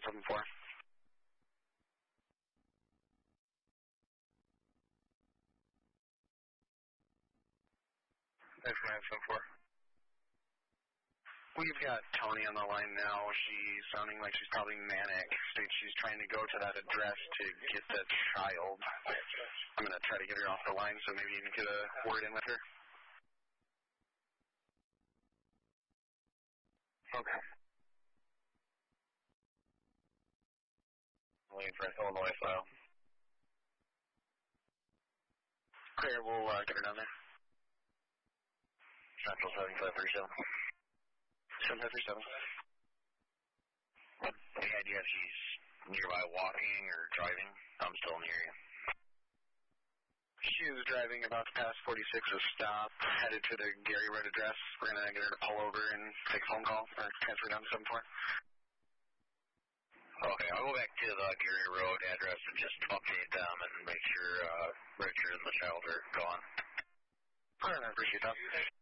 974. That's 974. We've got Tony on the line now. She's sounding like she's probably manic. States she's trying to go to that address to get that child. I'm going to try to get her off the line so maybe you can get a word in with her. Okay. I'm waiting for an Illinois file. Clear, we'll get her down there. Central 7537. 7537. Any idea if she's nearby walking or driving? I'm still in the area. She is driving about to pass 46 a stop, headed to the Gary Road address. We're going to get her to pull over and take a phone call or transfer down to 74. Okay, I'll go back to the Gary Road address and just update them and make sure Richard and the child are gone. All right, I appreciate that.